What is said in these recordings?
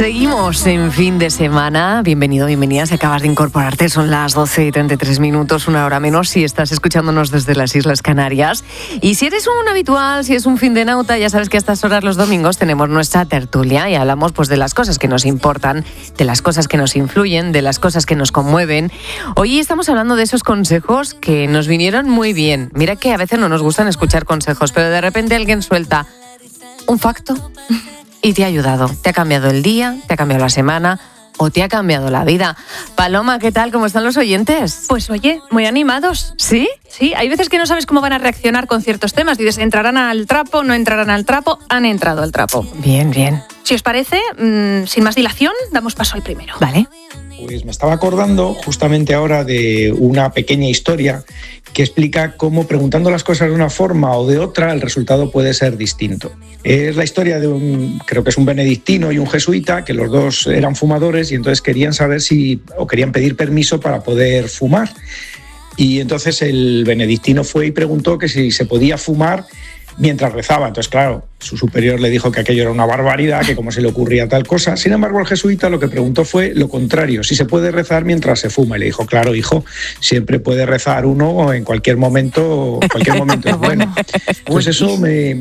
Seguimos en fin de semana. Bienvenido, bienvenida. Si acabas de incorporarte, son las 12:33, una hora menos, si estás escuchándonos desde las Islas Canarias. Y si eres un habitual, si es un fin de nauta, ya sabes que a estas horas los domingos tenemos nuestra tertulia y hablamos pues de las cosas que nos importan, de las cosas que nos influyen, de las cosas que nos conmueven. Hoy estamos hablando de esos consejos que nos vinieron muy bien. Mira que a veces no nos gustan escuchar consejos, pero de repente alguien suelta un facto y te ha ayudado, te ha cambiado el día, te ha cambiado la semana o te ha cambiado la vida. Paloma, ¿qué tal? ¿Cómo están los oyentes? Pues oye, muy animados. ¿Sí? Sí, hay veces que no sabes cómo van a reaccionar con ciertos temas. Dices, ¿entrarán al trapo? ¿No entrarán al trapo? Han entrado al trapo. Bien, bien. Si os parece, sin más dilación, damos paso al primero. Vale. Pues me estaba acordando justamente ahora de una pequeña historia que explica cómo preguntando las cosas de una forma o de otra el resultado puede ser distinto. Es la historia de creo que es un benedictino y un jesuita, que los dos eran fumadores y entonces querían saber querían pedir permiso para poder fumar. Y entonces el benedictino fue y preguntó que si se podía fumar mientras rezaba. Entonces, claro, su superior le dijo que aquello era una barbaridad, que cómo se le ocurría tal cosa. Sin embargo, el jesuita lo que preguntó fue lo contrario, si se puede rezar mientras se fuma. Y le dijo, claro, hijo, siempre puede rezar uno en cualquier momento es bueno. Pues eso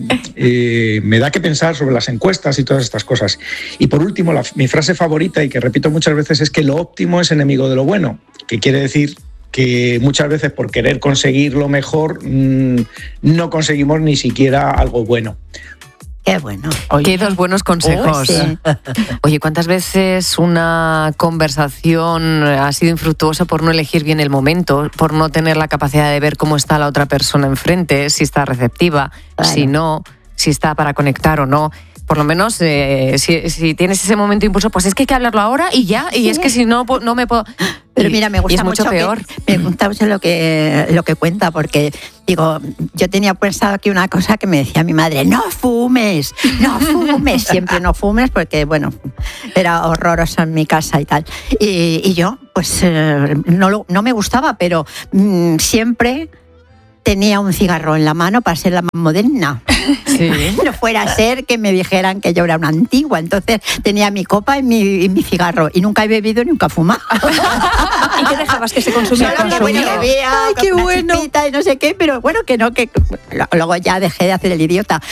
me da que pensar sobre las encuestas y todas estas cosas. Y por último, mi frase favorita y que repito muchas veces es que lo óptimo es enemigo de lo bueno, que quiere decir que muchas veces por querer conseguir lo mejor no conseguimos ni siquiera algo bueno. Qué bueno. Qué dos buenos consejos. Sí. Oye, ¿cuántas veces una conversación ha sido infructuosa por no elegir bien el momento, por no tener la capacidad de ver cómo está la otra persona enfrente, si está receptiva, Claro. si no, si está para conectar o no? Por lo menos, si tienes ese momento de impulso, pues es que hay que hablarlo ahora y ya, y es que si no, no me puedo... Pero mira, me gusta y es mucho peor. me gusta mucho lo que cuenta, porque digo, yo tenía pensado aquí una cosa que me decía mi madre, no fumes, siempre no fumes, porque bueno, era horroroso en mi casa y tal. Y yo, pues no me gustaba, pero siempre tenía un cigarro en la mano para ser la más moderna. Sí. No fuera a ser que me dijeran que yo era una antigua. Entonces tenía mi copa y mi cigarro. Y nunca he bebido ni nunca he fumado. ¿Y qué dejabas que se consumiera? Solo que bueno, bebía, Ay, qué una bueno. chispita y no sé qué, pero bueno, que luego ya dejé de hacer el idiota.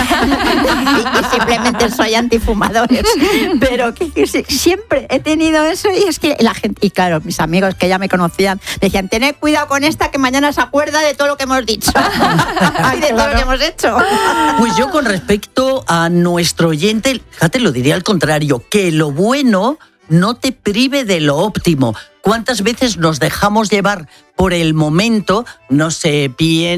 y simplemente soy antifumadores. Pero que siempre he tenido eso y es que la gente, y claro, mis amigos que ya me conocían, decían, tened cuidado con esta que mañana se acuerda de todo lo que hemos dicho y de todo lo que hemos hecho. Pues yo con respecto a nuestro oyente, fíjate, lo diría al contrario, que lo bueno no te prive de lo óptimo. ¿Cuántas veces nos dejamos llevar por el momento? No sé,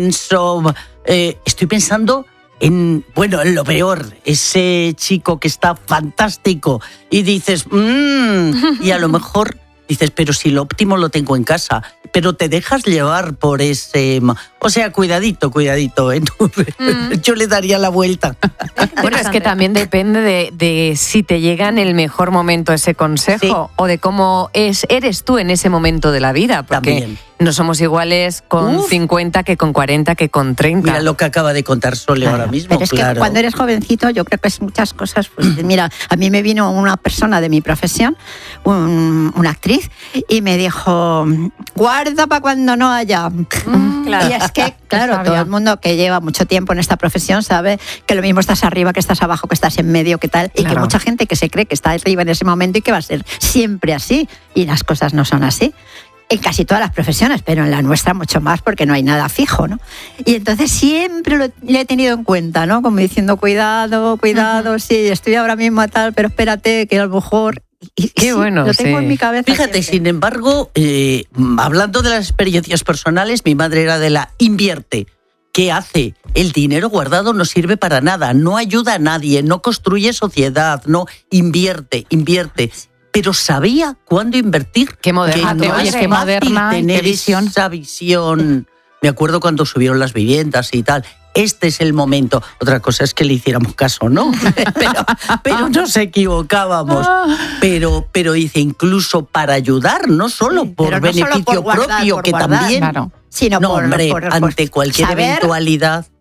estoy pensando en lo peor, ese chico que está fantástico y dices, y a lo mejor dices, pero si lo óptimo lo tengo en casa, pero te dejas llevar por ese... O sea, cuidadito, ¿eh? Yo le daría la vuelta. Bueno, es que también depende de si te llega en el mejor momento ese consejo, o de cómo eres tú en ese momento de la vida, porque También. no somos iguales con 50 que con 40 que con 30. Mira lo que acaba de contar Sole ahora mismo, Pero es claro. que cuando eres jovencito, yo creo que es muchas cosas. Pues, mira, a mí me vino una persona de mi profesión, una actriz, y me dijo, guarda para cuando no haya. Claro. Y es que, claro, todo el mundo que lleva mucho tiempo en esta profesión sabe que lo mismo estás arriba, que estás abajo, que estás en medio, que tal, y que Claro. mucha gente que se cree que está arriba en ese momento y que va a ser siempre así, y las cosas no son así. En casi todas las profesiones, pero en la nuestra mucho más porque no hay nada fijo, ¿no? Y entonces siempre le he tenido en cuenta, ¿no? Como diciendo, cuidado, sí, estoy ahora mismo a tal, pero espérate, que a lo mejor... Y Qué bueno, lo tengo sí. en mi cabeza. Fíjate, siempre. sin embargo, hablando de las experiencias personales, mi madre era de la invierte. ¿Qué hace? El dinero guardado no sirve para nada, no ayuda a nadie, no construye sociedad, no invierte. Pero sabía cuándo invertir. Qué moderna, Que no oye, es qué fácil moderna, tener qué visión. esa visión. Me acuerdo cuando subieron las viviendas y tal. Este es el momento. Otra cosa es que le hiciéramos caso, ¿no? pero nos equivocábamos. Pero dice, incluso para ayudar, no solo Sí, por pero no solo beneficio por guardar, propio, por que guardar, también... Claro. Sino No, por hombre, por ante cualquier saber eventualidad...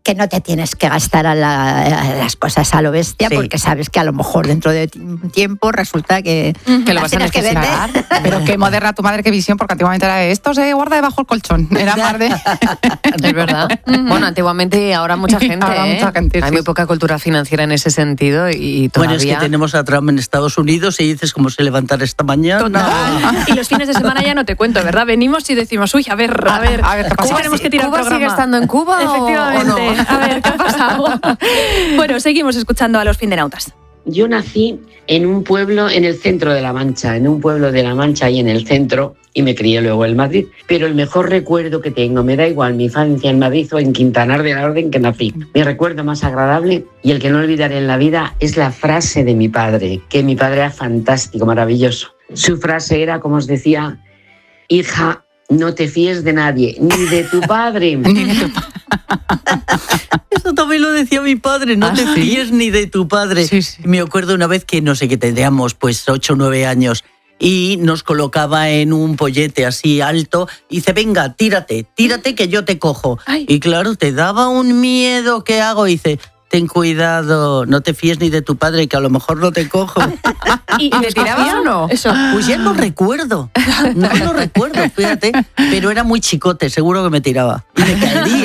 que no te tienes que gastar a las cosas a lo bestia, porque sabes que a lo mejor dentro de un tiempo resulta que lo vas a necesitar. Pero qué moderna tu madre, qué visión, porque antiguamente era esto se guarda debajo del colchón. Era más de... Es verdad. Bueno, antiguamente, ahora mucha gente, mucha gente, hay muy poca cultura financiera en ese sentido y todavía... Bueno, es que tenemos a Trump en Estados Unidos y dices cómo se levantar esta mañana. Total. Y los fines de semana ya no te cuento, ¿verdad? Venimos y decimos, uy, a ver, ¿qué pasa? tenemos que tirar ¿Cuba programa? sigue estando en Cuba Efectivamente. o no? A ver, ¿qué ha pasado? Bueno, seguimos escuchando a los findenautas. Yo nací en un pueblo en el centro de La Mancha, en un pueblo de La Mancha ahí en el centro, y me crié luego en Madrid. Pero el mejor recuerdo que tengo, me da igual mi infancia en Madrid o en Quintanar de la Orden que nací. Mi recuerdo más agradable y el que no olvidaré en la vida es la frase de mi padre, que mi padre era fantástico, maravilloso. Su frase era, como os decía, hija, no te fíes de nadie, ni de tu padre. Ni de tu padre. Eso también lo decía mi padre, no te fíes ni de tu padre. Sí, sí. Me acuerdo una vez que no sé, que tendríamos pues 8 o 9 años y nos colocaba en un pollete así alto y dice, venga, tírate que yo te cojo. Ay. Y claro, te daba un miedo, ¿qué hago? Y dice, ten cuidado, no te fíes ni de tu padre, que a lo mejor no te cojo. ¿Y te tirabas o no? Eso. Pues ya no recuerdo, fíjate, pero era muy chicote, seguro que me tiraba y me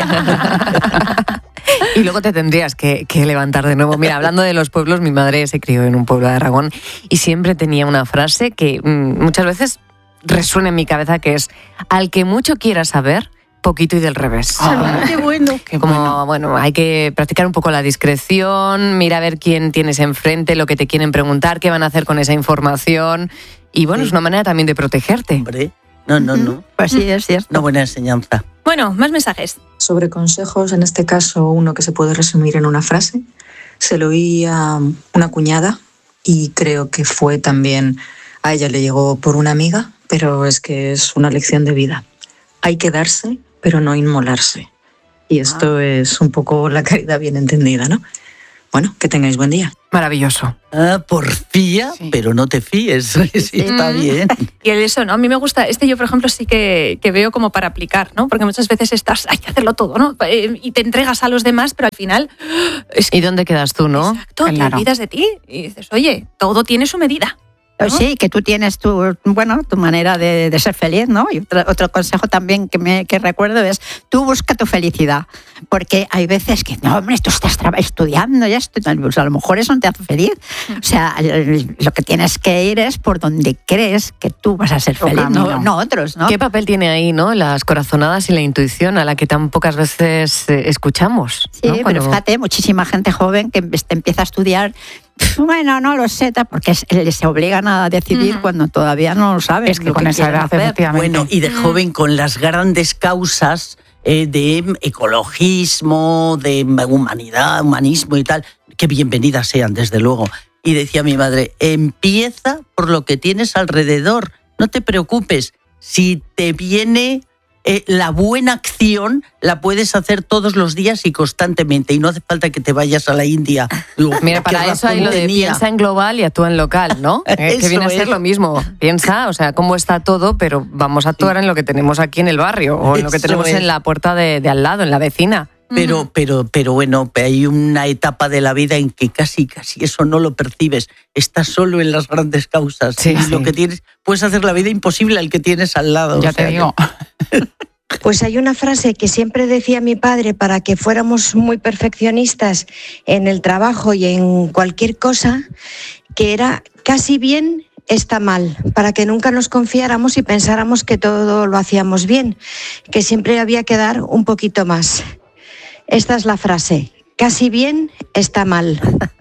caería. Y luego te tendrías que levantar de nuevo. Mira, hablando de los pueblos, mi madre se crió en un pueblo de Aragón y siempre tenía una frase que muchas veces resuena en mi cabeza, que es, al que mucho quiera saber, poquito y del revés. ¡Qué bueno! Bueno, hay que practicar un poco la discreción, mira a ver quién tienes enfrente, lo que te quieren preguntar, qué van a hacer con esa información. Y bueno, es una manera también de protegerte. Hombre, no. Pues sí, es cierto. Una buena enseñanza. Bueno, más mensajes. Sobre consejos, en este caso uno que se puede resumir en una frase. Se lo oí a una cuñada y creo que fue también, a ella le llegó por una amiga, pero es que es una lección de vida. Hay que darse, pero no inmolarse. Y esto es un poco la caridad bien entendida, ¿no? Bueno, que tengáis buen día. Maravilloso. Porfía, sí, pero no te fíes. Sí, está bien. Y eso, ¿no? A mí me gusta, yo por ejemplo sí que veo como para aplicar, ¿no? Porque muchas veces hay que hacerlo todo, ¿no? Y te entregas a los demás, pero al final... ¿Y dónde quedas tú, no? Exacto, te olvidas de ti y dices, oye, todo tiene su medida. ¿no? Sí, que tú tienes tu manera de ser feliz, ¿no? Y otro consejo también que recuerdo es, tú busca tu felicidad, porque hay veces que, no, hombre, tú estás estudiando y esto, pues a lo mejor eso no te hace feliz. O sea, lo que tienes que ir es por donde crees que tú vas a ser feliz, no otros, ¿no? ¿Qué papel tiene ahí, no? Las corazonadas y la intuición, a la que tan pocas veces escuchamos. Sí, ¿no? pero fíjate, muchísima gente joven que empieza a estudiar, bueno, no lo sé, porque se obligan a decidir cuando todavía no lo saben. Es que con esa edad, efectivamente. Bueno, y de joven con las grandes causas de ecologismo, de humanidad, humanismo y tal, que bienvenidas sean, desde luego. Y decía mi madre, empieza por lo que tienes alrededor, no te preocupes, si te viene... la buena acción la puedes hacer todos los días y constantemente, y no hace falta que te vayas a la India. Mira, para eso hay lo de piensa en global y actúa en local, ¿no? Que viene a ser lo mismo. Piensa, o sea, cómo está todo, pero vamos a actuar en lo que tenemos aquí en el barrio o en lo que tenemos en la puerta de al lado, en la vecina. Pero bueno, hay una etapa de la vida en que casi eso no lo percibes. Estás solo en las grandes causas. Sí, y lo que tienes, puedes hacer la vida imposible al que tienes al lado. Ya te digo. Pues hay una frase que siempre decía mi padre para que fuéramos muy perfeccionistas en el trabajo y en cualquier cosa, que era casi bien está mal, para que nunca nos confiáramos y pensáramos que todo lo hacíamos bien, que siempre había que dar un poquito más. Esta es la frase, casi bien está mal.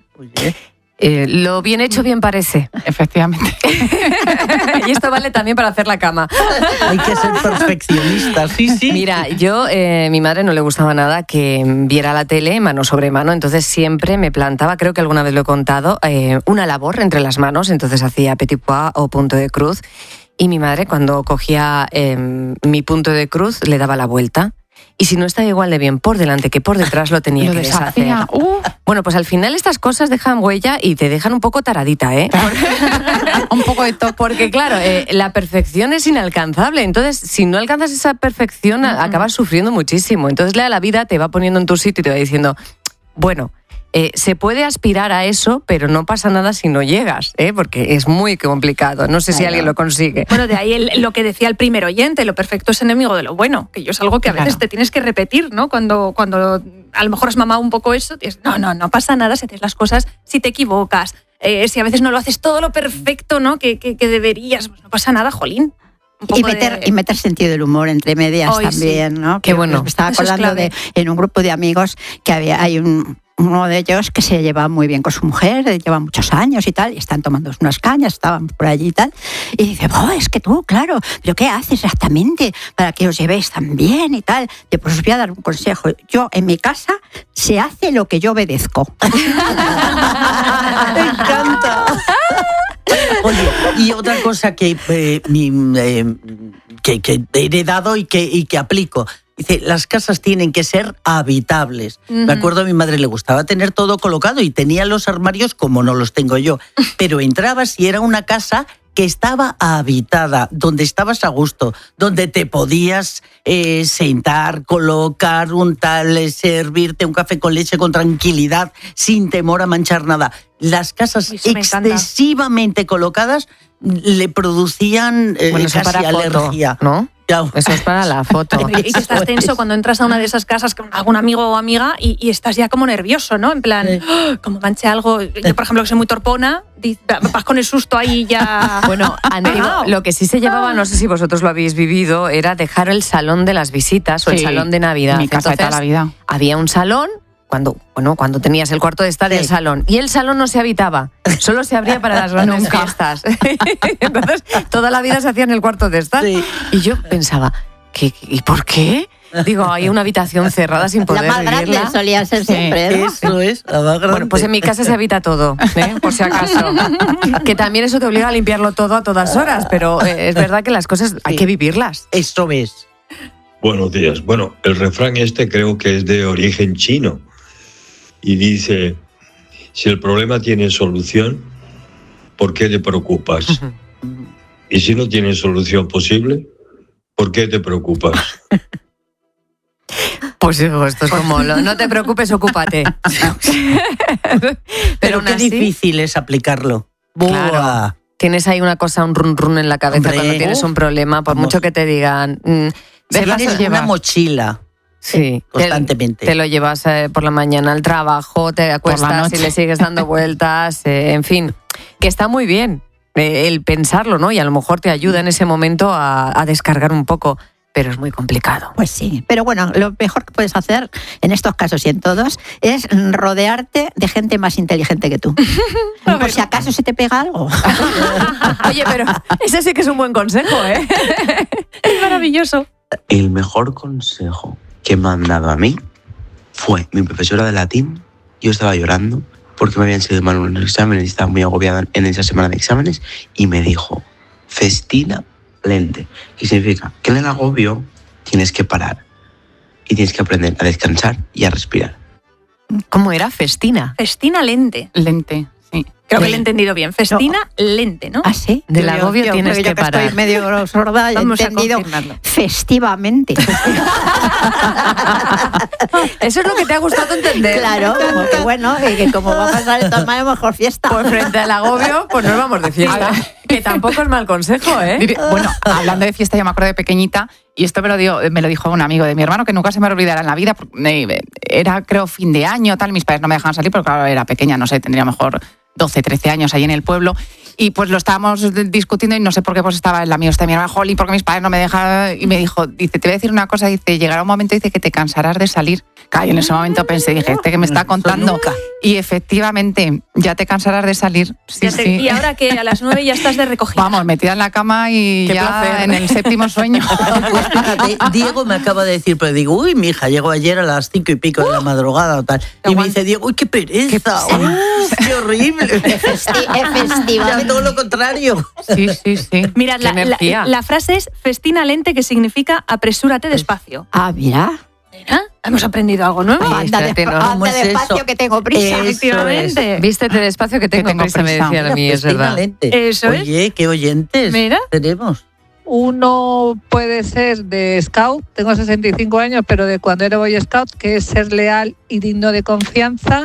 Lo bien hecho bien parece. Efectivamente. Y esto vale también para hacer la cama. Hay que ser perfeccionista, sí. Mira, yo, mi madre no le gustaba nada que viera la tele mano sobre mano, entonces siempre me plantaba, creo que alguna vez lo he contado, una labor entre las manos, entonces hacía petit pois o punto de cruz, y mi madre cuando cogía mi punto de cruz le daba la vuelta. y si no estaba igual de bien por delante que por detrás, lo tenía que deshacer. Bueno, pues al final estas cosas dejan huella y te dejan un poco taradita, ¿eh? Un poco de toque. Porque claro, la perfección es inalcanzable, entonces si no alcanzas esa perfección acabas sufriendo muchísimo. Entonces la vida te va poniendo en tu sitio y te va diciendo, bueno, se puede aspirar a eso, pero no pasa nada si no llegas, porque es muy complicado. No sé si alguien lo consigue. Bueno, de ahí lo que decía el primer oyente, lo perfecto es enemigo de lo bueno, que yo es algo que a veces te tienes que repetir, ¿no? Cuando a lo mejor has mamado un poco eso, dices, no pasa nada si haces las cosas, si te equivocas, si a veces no lo haces todo lo perfecto, ¿no? que deberías, pues no pasa nada, jolín. Y meter sentido del humor entre medias también, sí. ¿no? Qué bueno. Me estaba acordando en un grupo de amigos que hay uno de ellos que se lleva muy bien con su mujer, lleva muchos años y tal, y están tomando unas cañas, estaban por allí y tal, y dice, es que tú, claro, ¿pero qué haces exactamente para que os llevéis tan bien y tal? Y pues os voy a dar un consejo. Yo, en mi casa, se hace lo que yo obedezco. Me encanta. Oye, y otra cosa que he heredado y que aplico. Dice, las casas tienen que ser habitables. Me acuerdo, a mi madre le gustaba tener todo colocado y tenía los armarios como no los tengo yo. Pero entrabas y era una casa que estaba habitada, donde estabas a gusto, donde te podías sentar, colocar un tal, servirte un café con leche con tranquilidad, sin temor a manchar nada. Las casas excesivamente colocadas le producían casi alergia, ¿no? Eso es para la foto. Y que estás tenso cuando entras a una de esas casas con algún amigo o amiga y estás ya como nervioso, ¿no? En plan, como manche algo. Yo, por ejemplo, que soy muy torpona, vas con el susto ahí ya. Bueno, lo que sí se llevaba, no sé si vosotros lo habéis vivido, era dejar el salón de las visitas o el salón de Navidad. Mi casa de toda la vida. Había un salón. Cuando tenías el cuarto de estar y el salón. Y el salón no se habitaba, solo se abría para las grandes fiestas. Entonces, toda la vida se hacía en el cuarto de estar. Sí. Y yo pensaba, ¿y por qué? Digo, hay una habitación cerrada sin poder vivirla. La más grande solía ser siempre, ¿no? Eso es, la más grande. Bueno, pues en mi casa se habita todo, por si acaso. Que también eso te obliga a limpiarlo todo a todas horas, pero es verdad que las cosas hay que vivirlas. Eso es. Buenos días. Bueno, el refrán creo que es de origen chino. Y dice, si el problema tiene solución, ¿por qué te preocupas? Y si no tiene solución posible, ¿por qué te preocupas? Pues hijo, esto es como, no te preocupes, ocúpate. Pero qué difícil es aplicarlo. Claro. Tienes ahí una cosa, un run en la cabeza cuando tienes un problema, por mucho que te digan. Tienes una mochila. Sí, constantemente. Te lo llevas por la mañana al trabajo, te acuestas y le sigues dando vueltas, en fin, que está muy bien el pensarlo, ¿no? Y a lo mejor te ayuda en ese momento a descargar un poco, pero es muy complicado. Pues sí, pero bueno, lo mejor que puedes hacer en estos casos y en todos es rodearte de gente más inteligente que tú. Por si acaso se te pega algo. Oye, pero ese sí que es un buen consejo, ¿eh? Es maravilloso. El mejor consejo que me han dado a mí fue mi profesora de latín. Yo estaba llorando porque me habían sido mal unos exámenes y estaba muy agobiada en esa semana de exámenes y me dijo, festina lente, que significa que en el agobio tienes que parar y tienes que aprender a descansar y a respirar. ¿Cómo era? Festina. Festina lente. Lente, sí. Creo que lo he entendido bien. Festina lente, ¿no? ¿Ah, sí? Del agobio tienes que parar. Estoy medio sorda y he entendido festivamente. Eso es lo que te ha gustado entender. Claro, como que bueno, y que como va a pasar el tamaño, mejor fiesta. Pues frente al agobio, pues nos vamos de fiesta. Que tampoco es mal consejo, ¿eh? Bueno, hablando de fiesta, yo me acuerdo de pequeñita, y esto me lo dijo un amigo de mi hermano, que nunca se me olvidará en la vida. Era, creo, fin de año, tal, mis padres no me dejaban salir, porque claro, era pequeña, no sé, tendría mejor 12, 13 años ahí en el pueblo, y pues lo estábamos discutiendo y no sé por qué pues estaba el amigo de mi hermano, jolín, porque mis padres no me dejan, y me dijo, dice, te voy a decir una cosa, dice, llegará un momento, dice, que te cansarás de salir. Claro, yo en ese momento pensé, dije, que me está contando, y efectivamente, ya te cansarás de salir. Sí, sí. Y ahora que a las 9 ya estás de recogida. Vamos, metida en la cama y qué ya placer. En el séptimo sueño. Pues fíjate, Diego me acaba de decir, pero digo, uy, mi hija llegó ayer a las 5 y pico de la madrugada o tal, y me dice, Diego, uy, qué pereza, qué horrible. Efectivamente. Todo lo contrario. Sí. Mira, la frase es festina lente, que significa apresúrate despacio. Ah, mira. Hemos aprendido algo nuevo. Anda despacio eso? que tengo prisa. Efectivamente. Vístete despacio que tengo prisa, me decían a mí, es verdad. Eso es. Oye, qué oyentes tenemos. Uno puede ser de Scout, tengo 65 años, pero de cuando era Boy Scout, que es ser leal y digno de confianza.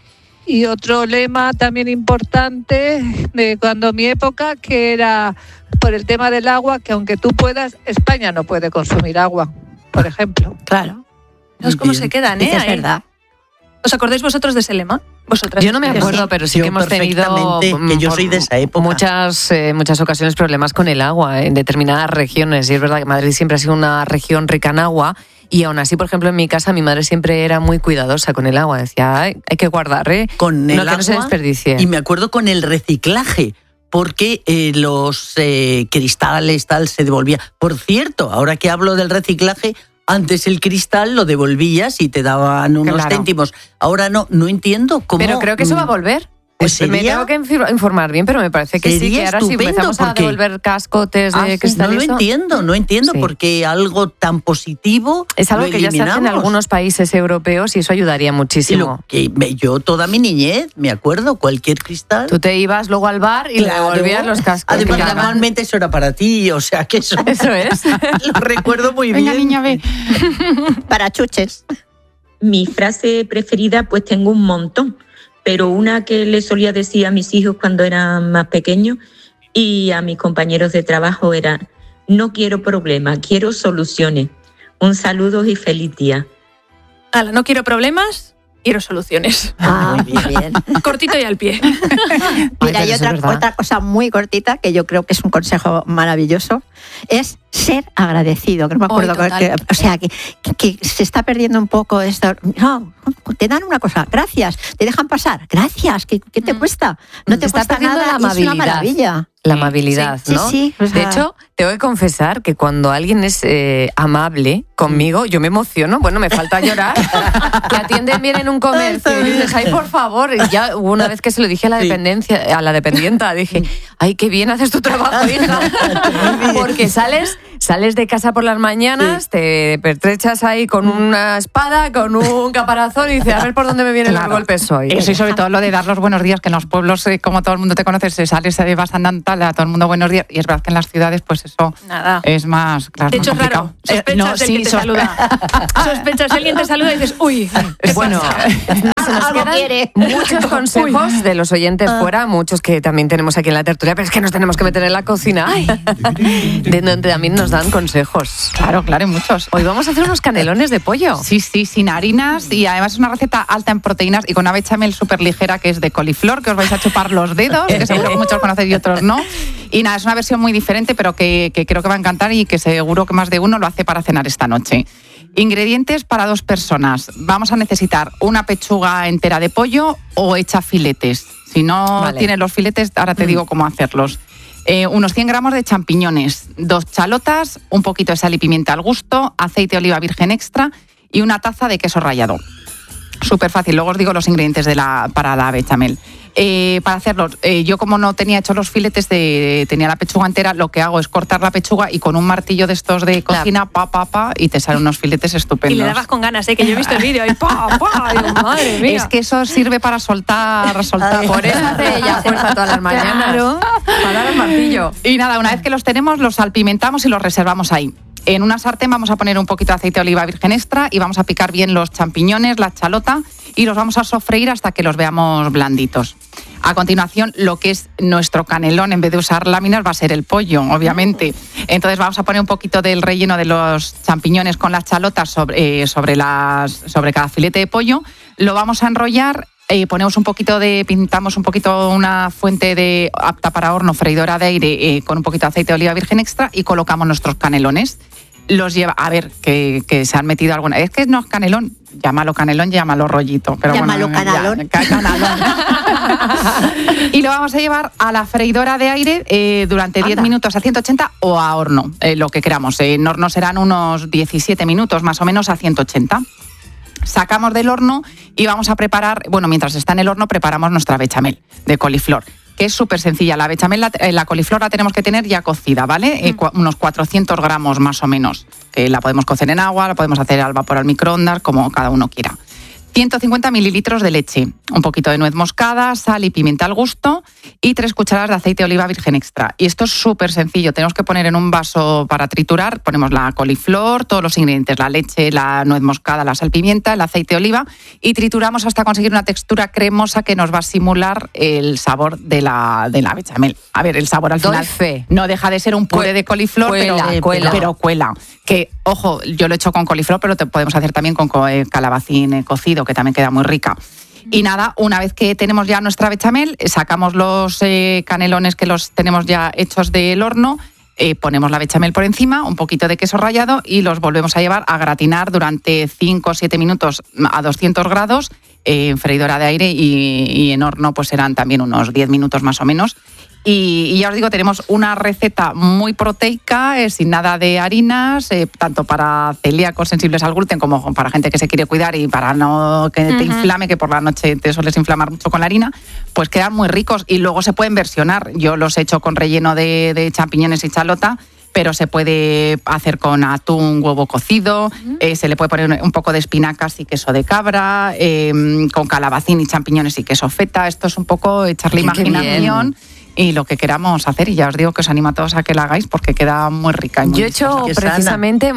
Y otro lema también importante de cuando mi época, que era por el tema del agua, que aunque tú puedas, España no puede consumir agua, por ejemplo. Claro. ¿Sabes cómo se quedan, Es verdad. ¿Os acordáis vosotros de ese lema? ¿Vosotras? Yo no me acuerdo, pero sí que hemos tenido que yo soy de esa época. muchas ocasiones problemas con el agua en determinadas regiones. Y es verdad que Madrid siempre ha sido una región rica en agua. Y aún así, por ejemplo, en mi casa mi madre siempre era muy cuidadosa con el agua. Decía, hay que guardar, con el agua, que no se desperdicie. Y me acuerdo con el reciclaje, porque los cristales tal se devolvía. Por cierto, ahora que hablo del reciclaje, antes el cristal lo devolvías y te daban unos céntimos. Ahora no entiendo cómo. Pero creo que eso va a volver. Pues me tengo que informar bien, pero me parece que sí, que ahora sí empezamos a devolver cascotes de cristal. No entiendo porque algo tan positivo es algo que ya se hace en algunos países europeos y eso ayudaría muchísimo. Yo toda mi niñez, me acuerdo, cualquier cristal. Tú te ibas luego al bar y le devolvías los cascos. Además, normalmente eso era para ti, o sea que eso es. Lo recuerdo muy Venga, bien. niña, ve. Para chuches. Mi frase preferida, pues tengo un montón. Pero una que le solía decir a mis hijos cuando eran más pequeños y a mis compañeros de trabajo era: no quiero problemas, quiero soluciones. Un saludo y feliz día. No quiero problemas, quiero soluciones. Muy bien. Cortito y al pie. Mira, hay otra cosa muy cortita que yo creo que es un consejo maravilloso, es ser agradecido. Que no me acuerdo. O sea, que se está perdiendo un poco esto. No, te dan una cosa, gracias, te dejan pasar, gracias, ¿qué te cuesta? No te cuesta nada, la amabilidad. Es una maravilla. La amabilidad, sí, ¿no? Sí, de hecho, tengo que confesar que cuando alguien es amable conmigo, yo me emociono. Bueno, me falta llorar. Que atienden bien en un comercio y dices, ay, por favor. Y ya hubo una vez que se lo dije a la dependienta, dije, ay, qué bien haces tu trabajo, hija. Porque sales de casa por las mañanas, te pertrechas ahí con una espada, con un caparazón y dices, a ver por dónde me vienen los golpes hoy. Eso y sobre todo lo de dar los buenos días, que en los pueblos, como todo el mundo te conoce, se vas andando tal, a todo el mundo buenos días, y es verdad que en las ciudades pues eso es más, claro, de hecho es raro, sospechas del que te saluda. Sospechas, alguien te saluda y dices, uy, bueno, se nos quedan muchos consejos de los oyentes fuera, muchos que también tenemos aquí en la tertulia, pero es que nos tenemos que meter en la cocina, de donde también nos dan consejos. Claro, hay muchos. Hoy vamos a hacer unos canelones de pollo. Sí, sin harinas, y además es una receta alta en proteínas y con una bechamel súper ligera que es de coliflor, que os vais a chupar los dedos, que seguro que muchos conocéis y otros no. Y nada, es una versión muy diferente, pero que creo que va a encantar y que seguro que más de uno lo hace para cenar esta noche. Ingredientes para 2 personas. Vamos a necesitar una pechuga entera de pollo o hecha filetes. Si no tienes los filetes, ahora te digo cómo hacerlos. Unos 100 gramos de champiñones, 2 chalotas, un poquito de sal y pimienta al gusto, aceite de oliva virgen extra y una taza de queso rallado. Súper fácil. Luego os digo los ingredientes para la bechamel. Para hacerlos, yo como no tenía hecho los filetes, tenía la pechuga entera, lo que hago es cortar la pechuga y con un martillo de estos de cocina, y te salen unos filetes estupendos. Y le dabas con ganas, que yo he visto el vídeo, y digo, madre mía. Es que eso sirve para soltar. Por eso hace ella fuerza todas las mañanas. Claro. Para dar el martillo. Y nada, una vez que los tenemos, los salpimentamos y los reservamos ahí. En una sartén vamos a poner un poquito de aceite de oliva virgen extra y vamos a picar bien los champiñones, la chalota, y los vamos a sofreír hasta que los veamos blanditos. A continuación, lo que es nuestro canelón, en vez de usar láminas, va a ser el pollo, obviamente. Entonces vamos a poner un poquito del relleno de los champiñones con las chalotas sobre cada filete de pollo. Lo vamos a enrollar. Pintamos un poquito una fuente apta para horno, freidora de aire, con un poquito de aceite de oliva virgen extra, y colocamos nuestros canelones. Los lleva, a ver, que se han metido alguna. Es que no es canelón, llámalo rollito. Pero llámalo canalón. Y lo vamos a llevar a la freidora de aire durante 10 minutos a 180 o a horno, lo que queramos. En horno serán unos 17 minutos más o menos a 180. Sacamos del horno y vamos a preparar, mientras está en el horno preparamos nuestra bechamel de coliflor, que es súper sencilla. La bechamel, la coliflor la tenemos que tener ya cocida, ¿vale? Unos 400 gramos más o menos, porque la podemos cocer en agua, la podemos hacer al vapor, al microondas, como cada uno quiera. 150 mililitros de leche, un poquito de nuez moscada, sal y pimienta al gusto y 3 cucharadas de aceite de oliva virgen extra. Y esto es súper sencillo, tenemos que poner en un vaso para triturar, ponemos la coliflor, todos los ingredientes, la leche, la nuez moscada, la sal, pimienta, el aceite de oliva y trituramos hasta conseguir una textura cremosa que nos va a simular el sabor de la bechamel. A ver, el sabor al final no deja de ser un puré de coliflor, pero cuela. Que, ojo, yo lo he hecho con coliflor, pero podemos hacer también con calabacín cocido, que también queda muy rica. Y nada, una vez que tenemos ya nuestra bechamel, sacamos los canelones que los tenemos ya hechos del horno, ponemos la bechamel por encima, un poquito de queso rallado y los volvemos a llevar a gratinar durante 5 o 7 minutos a 200 grados, en freidora de aire y en horno pues serán también unos 10 minutos más o menos. Y ya os digo, tenemos una receta muy proteica, sin nada de harinas, tanto para celíacos sensibles al gluten como para gente que se quiere cuidar y para no que te inflame, que por la noche te sueles inflamar mucho con la harina, pues quedan muy ricos y luego se pueden versionar. Yo los he hecho con relleno de champiñones y chalota, pero se puede hacer con atún, huevo cocido, se le puede poner un poco de espinacas y queso de cabra, con calabacín y champiñones y queso feta. Esto es un poco echarle imaginación y lo que queramos hacer, y ya os digo que os animo a todos a que la hagáis porque queda muy rica. Y muy Yo he hecho precisamente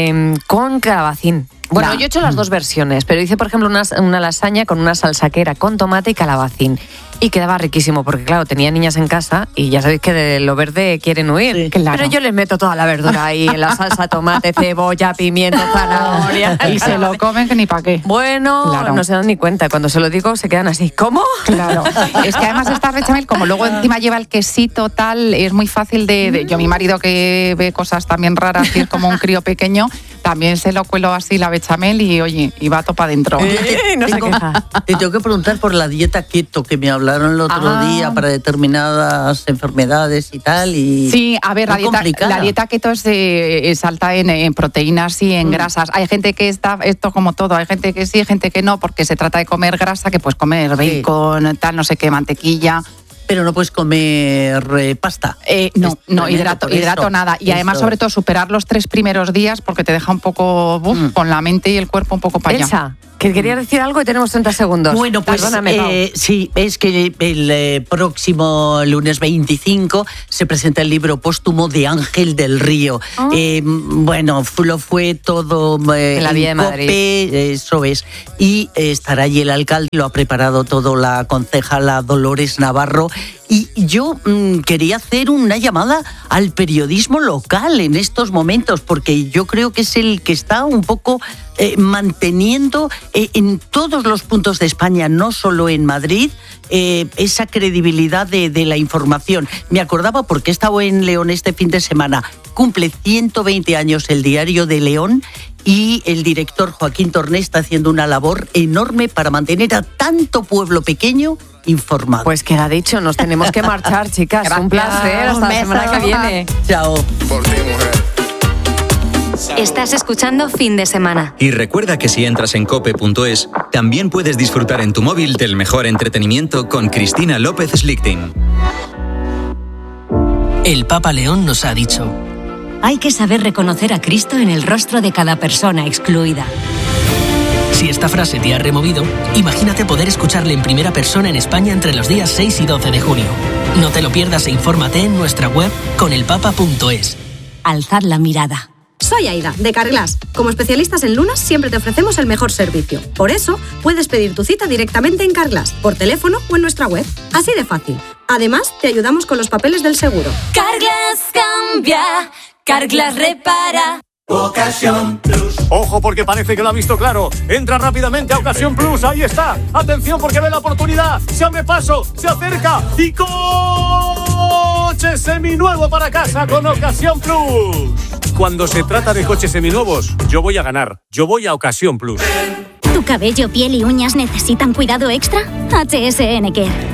con calabacín. Bueno, yo he hecho las dos versiones, pero hice, por ejemplo, una lasaña con una salsa que era con tomate y calabacín. Y quedaba riquísimo, porque claro, tenía niñas en casa y ya sabéis que de lo verde quieren huir. Sí, claro. Pero yo les meto toda la verdura ahí en la salsa, tomate, cebolla, pimiento, zanahoria. Y se lo comen que ni pa' qué. Bueno, claro. No se dan ni cuenta. Cuando se lo digo se quedan así, ¿cómo? Claro. Es que además esta bechamel, como luego encima lleva el quesito tal, es muy fácil de yo, mi marido que ve cosas también raras y es como un crío pequeño, también se lo cuelo así la bechamel y oye, y va topa adentro. No se queja. Te tengo que preguntar por la dieta keto que me hablaron el otro día para determinadas enfermedades y tal. Y sí, a ver, la dieta keto es alta en proteínas y en grasas. Hay gente que está, esto como todo, hay gente que sí, hay gente que no, porque se trata de comer grasa, que puedes comer bacon, tal, no sé qué, mantequilla. Pero no puedes comer pasta. No, hidrato nada. Y además, sobre todo, superar los 3 primeros días porque te deja un poco con la mente y el cuerpo un poco para allá. Elsa, que quería decir algo y tenemos 30 segundos. Bueno, pues sí, es que el próximo lunes 25 se presenta el libro póstumo de Ángel del Río. Bueno, lo fue todo en la Vía de Madrid. Eso es. Y estará allí el alcalde, lo ha preparado todo la concejala Dolores Navarro. Y yo quería hacer una llamada al periodismo local en estos momentos, porque yo creo que es el que está un poco manteniendo en todos los puntos de España, no solo en Madrid, esa credibilidad de la información. Me acordaba porque he estado en León este fin de semana. Cumple 120 años el Diario de León y el director Joaquín Torné está haciendo una labor enorme para mantener a tanto pueblo pequeño informado. Pues queda dicho, nos tenemos que marchar, chicas. Gracias. Un placer, hasta la semana que viene. Chao. Por ti, mujer. Estás escuchando Fin de Semana. Y recuerda que si entras en cope.es, también puedes disfrutar en tu móvil del mejor entretenimiento con Cristina López Slichting. El Papa León nos ha dicho: hay que saber reconocer a Cristo en el rostro de cada persona excluida. Si esta frase te ha removido, imagínate poder escucharle en primera persona en España entre los días 6 y 12 de junio. No te lo pierdas e infórmate en nuestra web conelpapa.es. Alzad la mirada. Soy Aida, de Carglass. Como especialistas en lunas, siempre te ofrecemos el mejor servicio. Por eso, puedes pedir tu cita directamente en Carglass, por teléfono o en nuestra web. Así de fácil. Además, te ayudamos con los papeles del seguro. Carglass cambia, Carglass repara. Ocasión Plus. Ojo, porque parece que lo ha visto claro. Entra rápidamente a Ocasión Plus. Ahí está. Atención, porque ve la oportunidad. Se abre paso, se acerca y coche seminuevo para casa con Ocasión Plus. Cuando se trata de coches seminuevos, yo voy a ganar. Yo voy a Ocasión Plus. ¿Tu cabello, piel y uñas necesitan cuidado extra? HSN Care.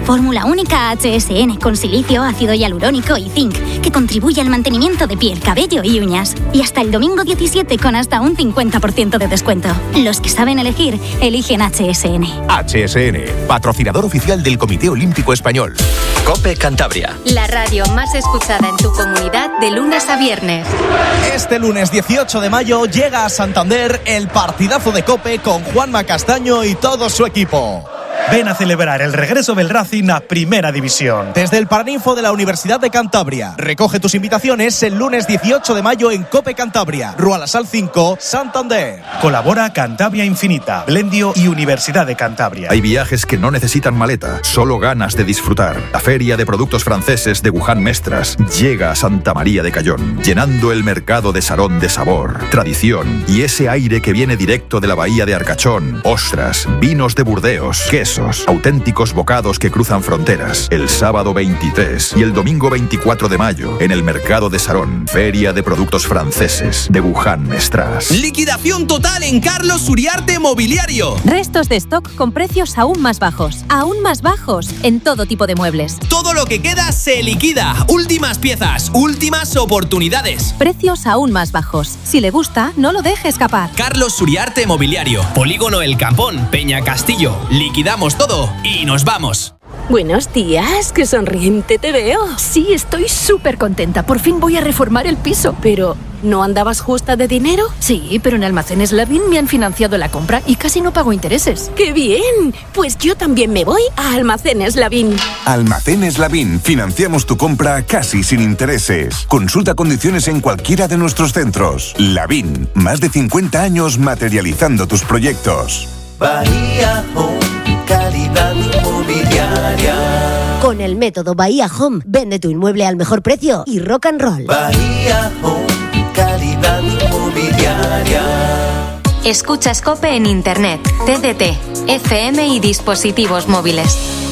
Fórmula única HSN con silicio, ácido hialurónico y zinc, que contribuye al mantenimiento de piel, cabello y uñas. Y hasta el domingo 17 con hasta un 50% de descuento. Los que saben elegir, eligen HSN. HSN, patrocinador oficial del Comité Olímpico Español. COPE Cantabria. La radio más escuchada en tu comunidad de lunes a viernes. Este lunes 18 de mayo llega a Santander el partidazo de COPE con Juanma Castaño y todo su equipo. Ven a celebrar el regreso del Racing a Primera División. Desde el Paraninfo de la Universidad de Cantabria. Recoge tus invitaciones el lunes 18 de mayo en COPE Cantabria, Rua La Sal 5, Santander. Colabora Cantabria Infinita, Blendio y Universidad de Cantabria. Hay viajes que no necesitan maleta, solo ganas de disfrutar. La Feria de Productos Franceses de Wuhan Mestras llega a Santa María de Cayón, llenando el mercado de Sarón de sabor, tradición y ese aire que viene directo de la bahía de Arcachón. Ostras, vinos de Burdeos, quesos, auténticos bocados que cruzan fronteras. El sábado 23 y el domingo 24 de mayo en el mercado de Sarón, Feria de Productos Franceses de Wuhan Mestras. Liquidación total en Carlos Uriarte Mobiliario. Restos de stock con precios aún más bajos en todo tipo de muebles. Todo lo que queda se liquida. Últimas piezas, últimas oportunidades. Precios aún más bajos. Si le gusta, no lo deje escapar. Carlos Uriarte Mobiliario, Polígono El Campón, Peña Castillo. Liquidamos todo y nos vamos. Buenos días, qué sonriente te veo. Sí, estoy súper contenta. Por fin voy a reformar el piso. Pero, ¿no andabas justa de dinero? Sí, pero en Almacenes Lavín me han financiado la compra y casi no pago intereses. ¡Qué bien! Pues yo también me voy a Almacenes Lavín. Almacenes Lavín. Financiamos tu compra casi sin intereses. Consulta condiciones en cualquiera de nuestros centros. Lavín. Más de 50 años materializando tus proyectos. Bahía Home, calidad inmobiliaria. Con el método Bahía Home, vende tu inmueble al mejor precio y rock and roll. Bahía Home, calidad inmobiliaria. Escuchas COPE en Internet, TDT, FM y dispositivos móviles.